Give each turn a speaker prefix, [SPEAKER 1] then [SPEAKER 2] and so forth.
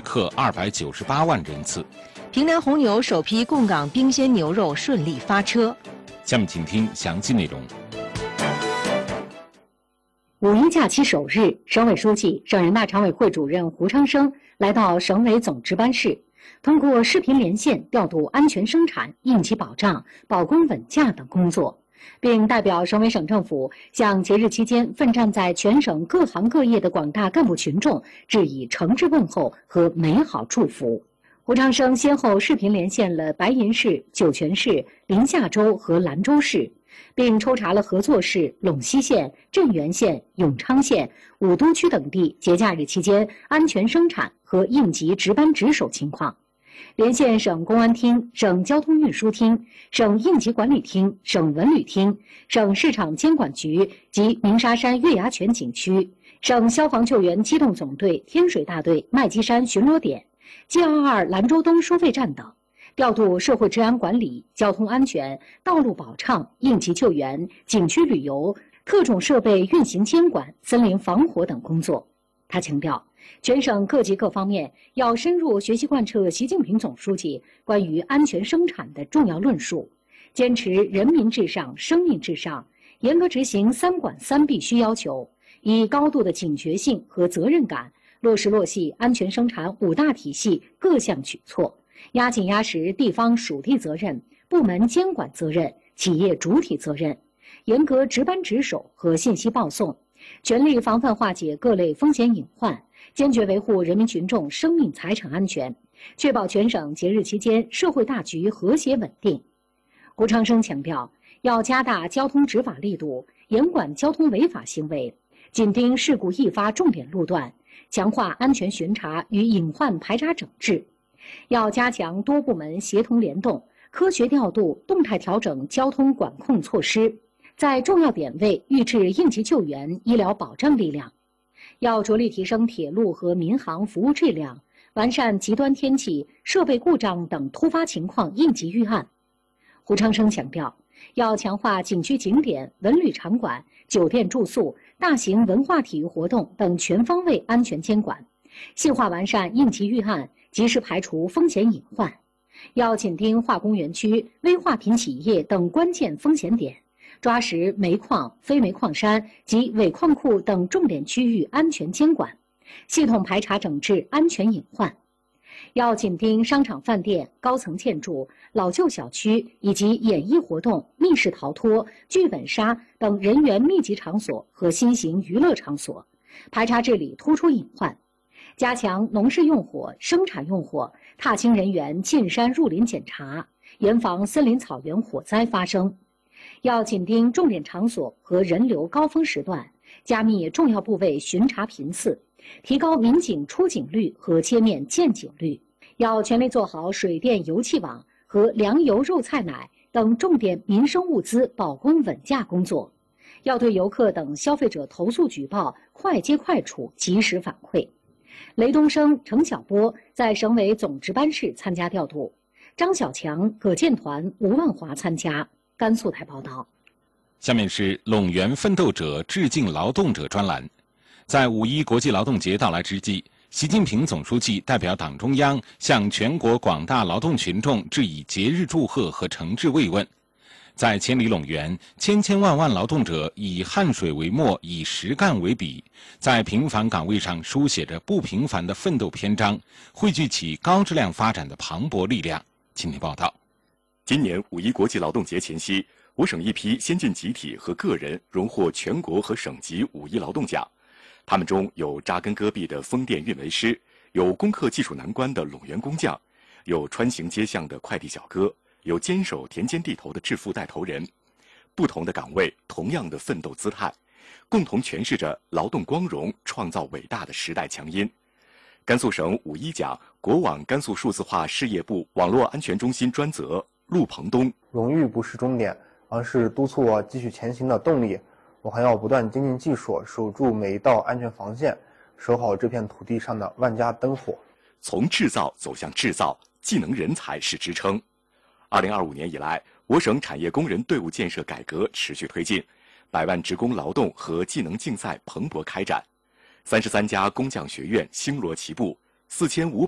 [SPEAKER 1] 客298万人次。
[SPEAKER 2] 平南红牛首批供港冰鲜牛肉顺利发车。
[SPEAKER 1] 下面请听详细内容。
[SPEAKER 3] 五一假期首日，省委书记、省人大常委会主任胡昌生来到省委总值班室，通过视频连线调度安全生产、应急保障、保供稳价等工作，并代表省委省政府向节日期间奋战在全省各行各业的广大干部群众致以诚挚问候和美好祝福。胡昌生先后视频连线了白银市、酒泉市、临夏州和兰州市，并抽查了合作市、陇西县、镇原县、永昌县、武都区等地节假日期间安全生产和应急值班值守情况，连线省公安厅、省交通运输厅、省应急管理厅、省文旅厅、省市场监管局及鸣沙山月牙泉景区、省消防救援机动总队天水大队麦积山巡逻点、G22兰州东收费站等，调度社会治安管理、交通安全、道路保畅、应急救援、景区旅游、特种设备运行监管、森林防火等工作。他强调，全省各级各方面要深入学习贯彻习近平总书记关于安全生产的重要论述，坚持人民至上、生命至上，严格执行3管3必须要求，以高度的警觉性和责任感落实落细安全生产5大体系各项举措，压紧压实地方属地责任、部门监管责任、企业主体责任，严格值班值守和信息报送，全力防范化解各类风险隐患，坚决维护人民群众生命财产安全，确保全省节日期间社会大局和谐稳定。胡昌生强调，要加大交通执法力度，严管交通违法行为，紧盯事故易发重点路段，强化安全巡查与隐患排查整治，要加强多部门协同联动，科学调度、动态调整交通管控措施，在重要点位预置应急救援、医疗保障力量。要着力提升铁路和民航服务质量，完善极端天气、设备故障等突发情况应急预案。胡昌生强调，要强化景区景点、文旅场馆、酒店住宿、大型文化体育活动等全方位安全监管，细化完善应急预案，及时排除风险隐患。要紧盯化工园区、危化品企业等关键风险点，抓实煤矿、非煤矿山及伪矿库等重点区域安全监管，系统排查整治安全隐患。要紧盯商场、饭店、高层建筑、老旧小区以及演艺活动、密室逃脱、剧本杀等人员密集场所和新型娱乐场所，排查治理突出隐患，加强农事用火、生产用火、踏青人员进山入林检查，严防森林草原火灾发生。要紧盯重点场所和人流高峰时段，加密重要部位巡查频次，提高民警出警率和切面见警率。要全力做好水电油气网和粮油肉菜奶等重点民生物资保供稳价工作。要对游客等消费者投诉举报快接快处，及时反馈。雷东升、程晓波在省委总值班室参加调度，张小强、葛建团、吴万华参加。甘肃台报道。
[SPEAKER 1] 下面是陇源奋斗者致敬劳动者专栏。在5·1国际劳动节到来之际，习近平总书记代表党中央向全国广大劳动群众致以节日祝贺和诚挚慰问。在千里陇源，千千万万劳动者以汗水为墨，以实干为笔，在平凡岗位上书写着不平凡的奋斗篇章，汇聚起高质量发展的磅礴力量。请听报道。
[SPEAKER 4] 今年5·1国际劳动节前夕，我省一批先进集体和个人荣获全国和省级5·1劳动奖。他们中有扎根戈壁的风电运维师，有攻克技术难关的陇源工匠，有穿行街巷的快递小哥，有坚守田间地头的致富带头人。不同的岗位，同样的奋斗姿态，共同诠释着劳动光荣创造伟大的时代强音。甘肃省5·1奖国网甘肃数字化事业部网络安全中心专责陆鹏东：
[SPEAKER 5] 荣誉不是终点，而是督促我继续前行的动力。我还要不断精进技术，守住每一道安全防线，守好这片土地上的万家灯火。
[SPEAKER 4] 从制造走向制造，技能人才是支撑。2025年以来，我省产业工人队伍建设改革持续推进，100万职工劳动和技能竞赛蓬勃开展，33家工匠学院星罗棋布，4500